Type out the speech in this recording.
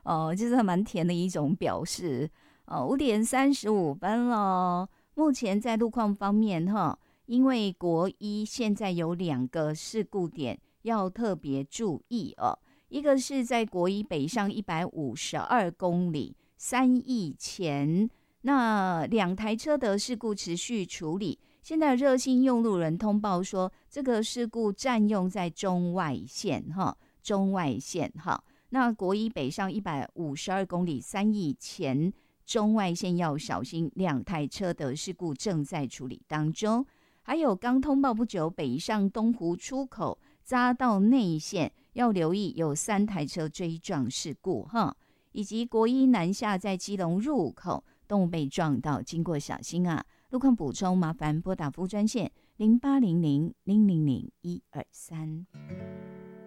就是蛮甜的一种表示。5:35了。目前在路况方面哈，因为国一现在有2个事故点要特别注意哦。一个是在国一北上152公里3义前，那2台车的事故持续处理。现在热心用路人通报说，这个事故占用在中外线哈，中外线哈。那国一北上152公里3义前，中外线要小心，2台车的事故正在处理当中。还有刚通报不久，北上东湖出口匝道内线要留意有3台车追撞事故哈，以及国一南下在基隆入口动物被撞到，经过小心啊。路况补充麻烦拨打服务专线0800-000-123。